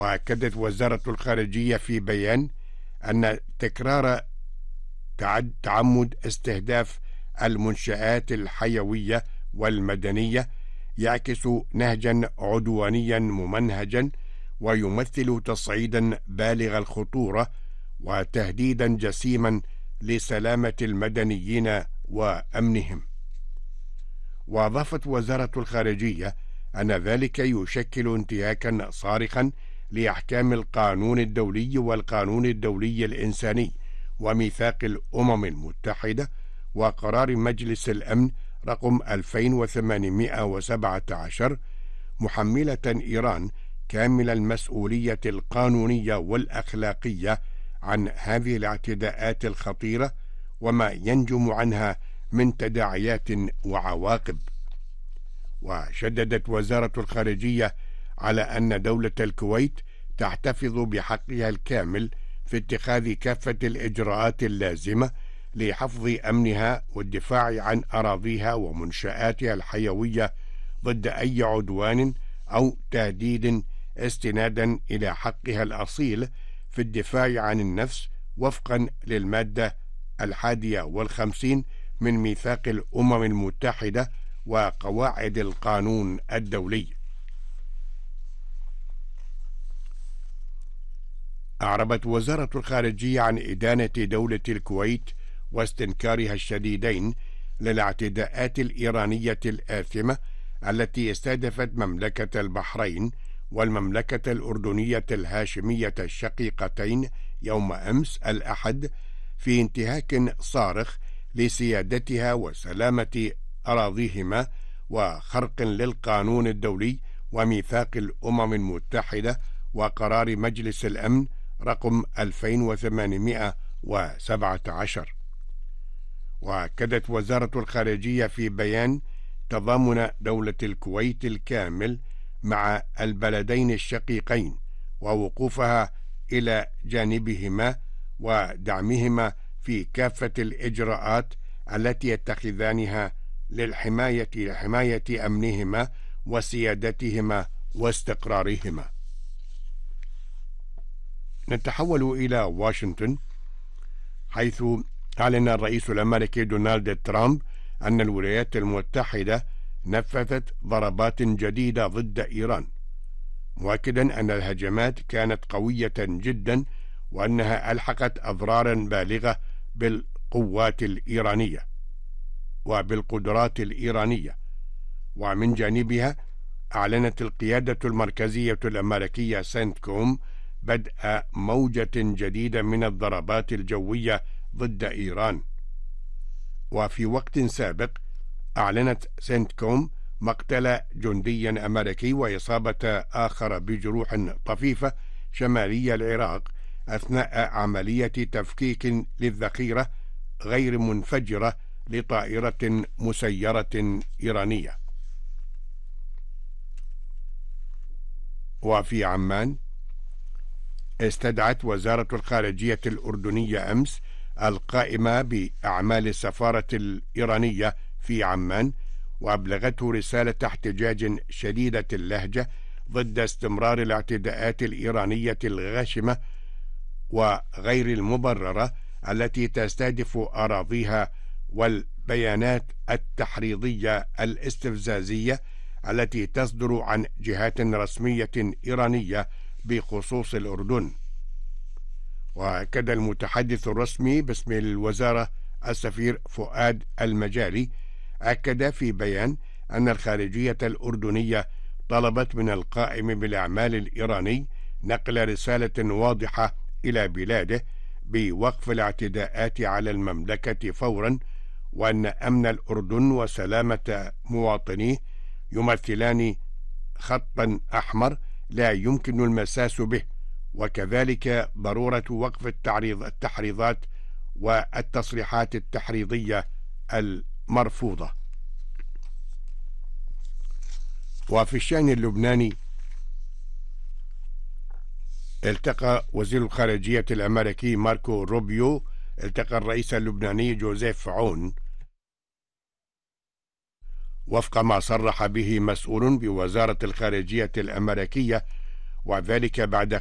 وأكدت وزارة الخارجية في بيان أن تكرار تعمد استهداف المنشآت الحيوية والمدنية يعكس نهجا عدوانيا ممنهجا، ويمثل تصعيدا بالغ الخطورة وتهديدا جسيما لسلامة المدنيين وأمنهم. وأضافت وزارة الخارجية أن ذلك يشكل انتهاكا صارخا لأحكام القانون الدولي والقانون الدولي الإنساني وميثاق الأمم المتحدة وقرار مجلس الأمن رقم 2817، محملة إيران كامل المسؤولية القانونية والأخلاقية عن هذه الاعتداءات الخطيرة وما ينجم عنها من تداعيات وعواقب. وشددت وزارة الخارجية على أن دولة الكويت تحتفظ بحقها الكامل في اتخاذ كافة الإجراءات اللازمة لحفظ أمنها والدفاع عن أراضيها ومنشآتها الحيوية ضد أي عدوان أو تهديد، استنادا إلى حقها الأصيل في الدفاع عن النفس وفقا للمادة 51 من ميثاق الأمم المتحدة وقواعد القانون الدولي. أعربت وزارة الخارجية عن إدانة دولة الكويت واستنكارها الشديدين للاعتداءات الإيرانية الآثمة التي استهدفت مملكة البحرين والمملكة الأردنية الهاشمية الشقيقتين يوم أمس الأحد، في انتهاك صارخ لسيادتها وسلامة أراضيهما وخرق للقانون الدولي وميثاق الأمم المتحدة وقرار مجلس الأمن رقم 2817. وأكدت وزارة الخارجية في بيان تضامن دولة الكويت الكامل مع البلدين الشقيقين ووقوفها إلى جانبهما ودعمهما في كافة الإجراءات التي يتخذانها لحماية أمنهما وسيادتهما واستقرارهما. نتحول إلى واشنطن، حيث أعلن الرئيس الأمريكي دونالد ترامب أن الولايات المتحدة نفذت ضربات جديدة ضد إيران، مؤكدا أن الهجمات كانت قوية جدا وأنها ألحقت أضرارا بالغة بالقوات الإيرانية وبالقدرات الإيرانية. ومن جانبها أعلنت القيادة المركزية الأمريكية سنتكوم بدء موجة جديدة من الضربات الجوية ضد إيران. وفي وقت سابق أعلنت سنتكوم مقتل جندي أمريكي وإصابة آخر بجروح طفيفة شمالي العراق أثناء عملية تفكيك للذخيرة غير منفجرة لطائرة مسيرة إيرانية. وفي عمان استدعت وزارة الخارجية الأردنية أمس القائمة بأعمال السفارة الإيرانية في عمان، وأبلغته رسالة احتجاج شديدة اللهجة ضد استمرار الاعتداءات الإيرانية الغاشمة وغير المبررة التي تستهدف أراضيها، والبيانات التحريضية الاستفزازية التي تصدر عن جهات رسمية إيرانية بخصوص الأردن. وأكد المتحدث الرسمي باسم الوزارة السفير فؤاد المجالي أكد في بيان أن الخارجية الأردنية طلبت من القائم بالأعمال الإيراني نقل رسالة واضحة إلى بلاده بوقف الاعتداءات على المملكة فورا، وأن أمن الأردن وسلامة مواطنيه يمثلان خطا أحمر لا يمكن المساس به، وكذلك ضرورة وقف التحريضات والتصريحات التحريضية المرفوضة. وفي الشأن اللبناني التقى وزير الخارجية الأمريكي ماركو روبيو الرئيس اللبناني جوزيف عون وفق ما صرح به مسؤول بوزارة الخارجية الأمريكية، وذلك بعد